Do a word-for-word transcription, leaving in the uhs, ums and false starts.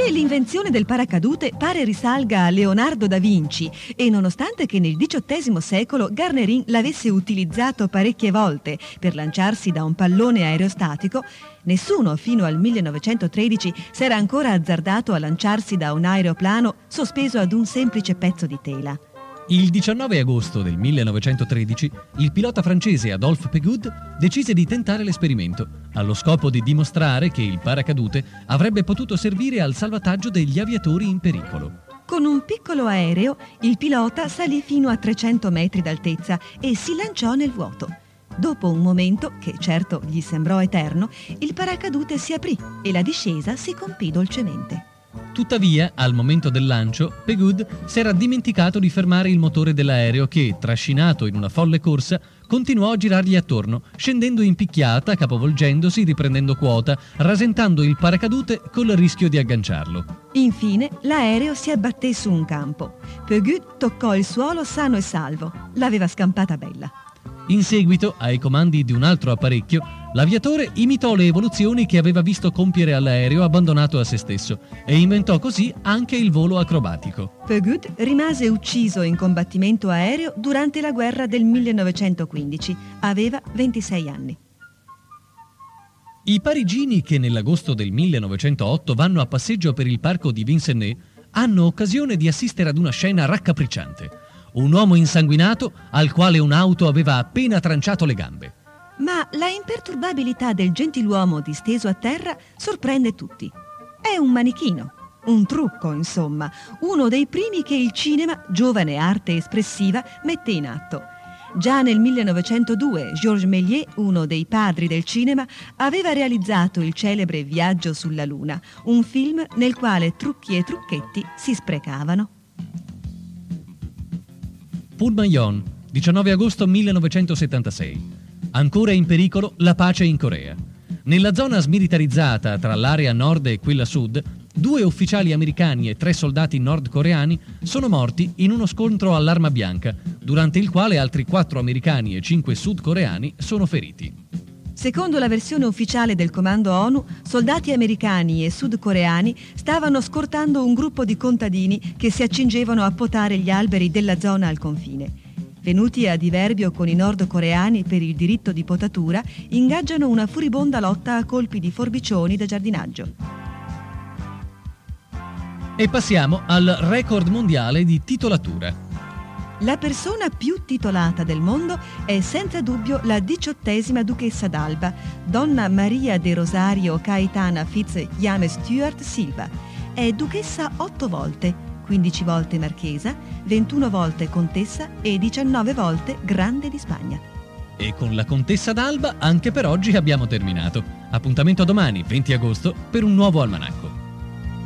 Poiché l'invenzione del paracadute pare risalga a Leonardo da Vinci e nonostante che nel diciottesimo secolo Garnerin l'avesse utilizzato parecchie volte per lanciarsi da un pallone aerostatico, nessuno fino al millenovecentotredici si era ancora azzardato a lanciarsi da un aeroplano sospeso ad un semplice pezzo di tela. Il diciannove agosto del millenovecentotredici il pilota francese Adolphe Pégoud decise di tentare l'esperimento, allo scopo di dimostrare che il paracadute avrebbe potuto servire al salvataggio degli aviatori in pericolo. Con un piccolo aereo, il pilota salì fino a trecento metri d'altezza e si lanciò nel vuoto. Dopo un momento, che certo gli sembrò eterno, il paracadute si aprì e la discesa si compì dolcemente. Tuttavia, al momento del lancio, Pégoud si era dimenticato di fermare il motore dell'aereo che, trascinato in una folle corsa, continuò a girargli attorno, scendendo in picchiata, capovolgendosi, riprendendo quota, rasentando il paracadute col rischio di agganciarlo. Infine, l'aereo si abbatté su un campo. Pégoud toccò il suolo sano e salvo. L'aveva scampata bella. In seguito, ai comandi di un altro apparecchio, l'aviatore imitò le evoluzioni che aveva visto compiere all'aereo abbandonato a se stesso e inventò così anche il volo acrobatico. Pégoud rimase ucciso in combattimento aereo durante la guerra del millenovecentoquindici. Aveva ventisei anni. I parigini che nell'agosto del millenovecentootto vanno a passeggio per il parco di Vincennes hanno occasione di assistere ad una scena raccapricciante. Un uomo insanguinato al quale un'auto aveva appena tranciato le gambe. Ma la imperturbabilità del gentiluomo disteso a terra sorprende tutti. È un manichino, un trucco, insomma, uno dei primi che il cinema, giovane arte espressiva, mette in atto. Già nel millenovecentodue Georges Méliès, uno dei padri del cinema, aveva realizzato il celebre Viaggio sulla Luna, un film nel quale trucchi e trucchetti si sprecavano. Punmyeon, diciannove agosto millenovecentosettantasei. Ancora in pericolo la pace in Corea. Nella zona smilitarizzata tra l'area nord e quella sud, due ufficiali americani e tre soldati nordcoreani sono morti in uno scontro all'arma bianca, durante il quale altri quattro americani e cinque sudcoreani sono feriti. Secondo la versione ufficiale del comando ONU, soldati americani e sudcoreani stavano scortando un gruppo di contadini che si accingevano a potare gli alberi della zona al confine. Venuti a diverbio con i nordcoreani per il diritto di potatura, ingaggiano una furibonda lotta a colpi di forbicioni da giardinaggio. E passiamo al record mondiale di titolatura. La persona più titolata del mondo è senza dubbio la diciottesima duchessa d'Alba, donna Maria de Rosario Caetana Fitz James Stuart Silva. È duchessa otto volte, quindici volte marchesa, ventuno volte contessa e diciannove volte grande di Spagna. E con la contessa d'Alba anche per oggi abbiamo terminato. Appuntamento domani, venti agosto, per un nuovo almanacco.